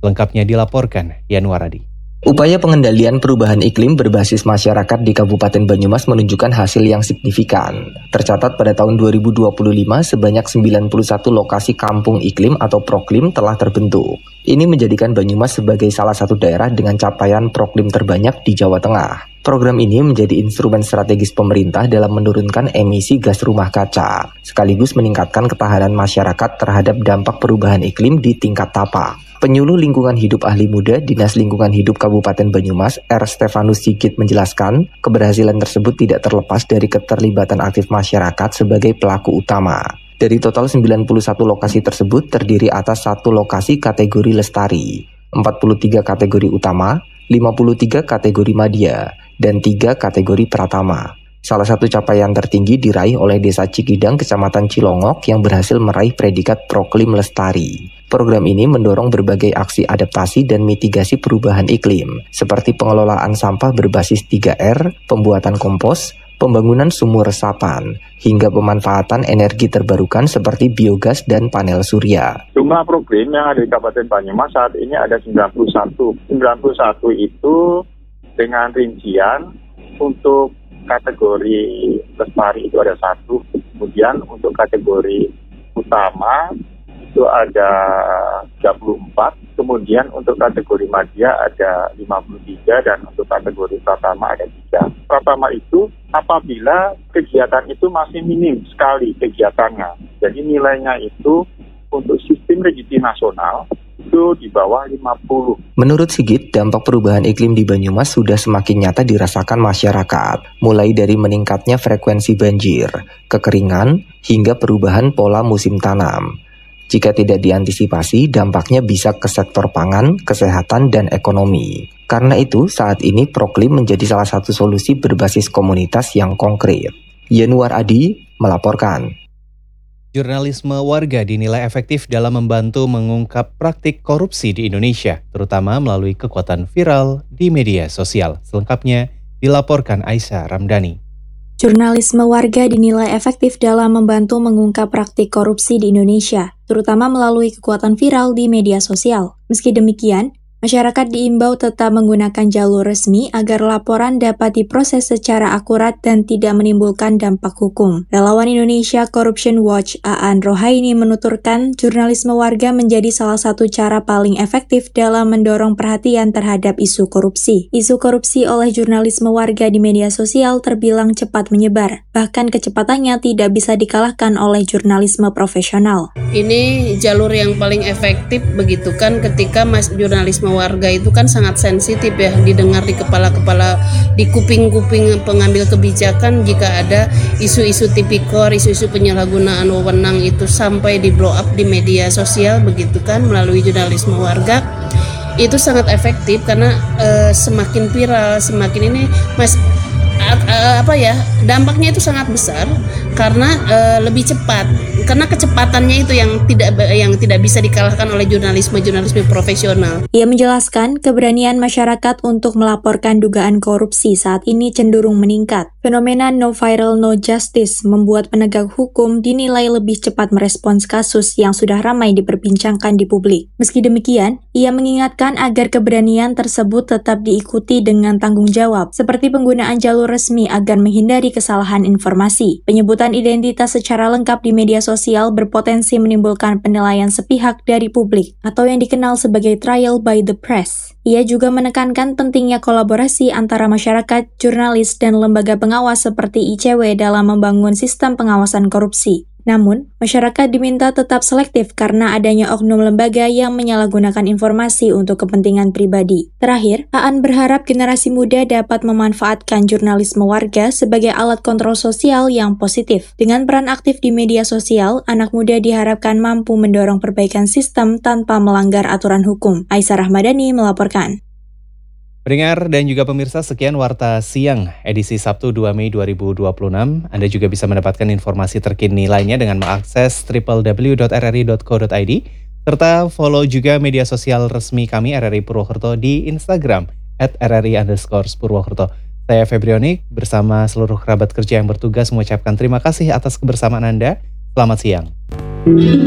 Lengkapnya dilaporkan Yanuar Adi. Upaya pengendalian perubahan iklim berbasis masyarakat di Kabupaten Banyumas menunjukkan hasil yang signifikan. Tercatat pada tahun 2025, sebanyak 91 lokasi kampung iklim atau proklim telah terbentuk. Ini menjadikan Banyumas sebagai salah satu daerah dengan capaian proklim terbanyak di Jawa Tengah. Program ini menjadi instrumen strategis pemerintah dalam menurunkan emisi gas rumah kaca, sekaligus meningkatkan ketahanan masyarakat terhadap dampak perubahan iklim di tingkat tapak. Penyuluh Lingkungan Hidup Ahli Muda Dinas Lingkungan Hidup Kabupaten Banyumas, R. Stefanus Sigit menjelaskan, keberhasilan tersebut tidak terlepas dari keterlibatan aktif masyarakat sebagai pelaku utama. Dari total 91 lokasi tersebut terdiri atas 1 lokasi kategori lestari, 43 kategori utama, 53 kategori madya, dan 3 kategori pratama. Salah satu capaian tertinggi diraih oleh Desa Cikidang, Kecamatan Cilongok yang berhasil meraih predikat Proklim Lestari. Program ini mendorong berbagai aksi adaptasi dan mitigasi perubahan iklim, seperti pengelolaan sampah berbasis 3R, pembuatan kompos, pembangunan sumur resapan, hingga pemanfaatan energi terbarukan seperti biogas dan panel surya. Jumlah program yang ada di Kabupaten Banyumas saat ini ada 91. 91 itu dengan rincian untuk kategori lestari itu ada 1, kemudian untuk kategori utama itu ada 34, kemudian untuk kategori madya ada 53 dan untuk kategori pratama ada 3. Pratama itu apabila kegiatan itu masih minim sekali kegiatannya. Jadi nilainya itu untuk sistem registri nasional itu di bawah 50. Menurut Sigit, dampak perubahan iklim di Banyumas sudah semakin nyata dirasakan masyarakat, mulai dari meningkatnya frekuensi banjir, kekeringan, hingga perubahan pola musim tanam. Jika tidak diantisipasi, dampaknya bisa ke sektor pangan, kesehatan, dan ekonomi. Karena itu, saat ini Proklim menjadi salah satu solusi berbasis komunitas yang konkret. Yanuar Adi melaporkan. Jurnalisme warga dinilai efektif dalam membantu mengungkap praktik korupsi di Indonesia, terutama melalui kekuatan viral di media sosial. Selengkapnya dilaporkan Aisyah Ramdhani. Jurnalisme warga dinilai efektif dalam membantu mengungkap praktik korupsi di Indonesia, terutama melalui kekuatan viral di media sosial. Meski demikian, masyarakat diimbau tetap menggunakan jalur resmi agar laporan dapat diproses secara akurat dan tidak menimbulkan dampak hukum. Relawan Indonesia Corruption Watch Aan Rohaini menuturkan jurnalisme warga menjadi salah satu cara paling efektif dalam mendorong perhatian terhadap isu korupsi. Isu korupsi oleh jurnalisme warga di media sosial terbilang cepat menyebar, bahkan kecepatannya tidak bisa dikalahkan oleh jurnalisme profesional. Ini jalur yang paling efektif begitu kan ketika jurnalisme warga itu kan sangat sensitif ya, didengar di kepala-kepala, di kuping-kuping pengambil kebijakan jika ada isu-isu tipikor, isu-isu penyalahgunaan wewenang itu sampai di blow up di media sosial begitu kan melalui jurnalisme warga. Itu sangat efektif karena semakin viral, semakin ini dampaknya itu sangat besar karena lebih cepat, karena kecepatannya itu yang tidak bisa dikalahkan oleh jurnalisme profesional. Ia menjelaskan keberanian masyarakat untuk melaporkan dugaan korupsi saat ini cenderung meningkat. Fenomena no viral no justice membuat penegak hukum dinilai lebih cepat merespons kasus yang sudah ramai diperbincangkan di publik. Meski demikian, ia mengingatkan agar keberanian tersebut tetap diikuti dengan tanggung jawab, seperti penggunaan jalur resmi agar menghindari kesalahan informasi. Penyebutan identitas secara lengkap di media sosial berpotensi menimbulkan penilaian sepihak dari publik atau yang dikenal sebagai trial by the press. Ia juga menekankan pentingnya kolaborasi antara masyarakat, jurnalis, dan lembaga pengawas seperti ICW dalam membangun sistem pengawasan korupsi. Namun, masyarakat diminta tetap selektif karena adanya oknum lembaga yang menyalahgunakan informasi untuk kepentingan pribadi. Terakhir, Aan berharap generasi muda dapat memanfaatkan jurnalisme warga sebagai alat kontrol sosial yang positif. Dengan peran aktif di media sosial, anak muda diharapkan mampu mendorong perbaikan sistem tanpa melanggar aturan hukum. Aisyah Ramdhani melaporkan. Pendengar dan juga pemirsa, sekian Warta Siang edisi Sabtu 2 Mei 2026. Anda juga bisa mendapatkan informasi terkini lainnya dengan mengakses www.rri.co.id serta follow juga media sosial resmi kami RRI Purwokerto di Instagram @rri_Purwokerto. Saya Febrionik bersama seluruh kerabat kerja yang bertugas mengucapkan terima kasih atas kebersamaan Anda. Selamat siang.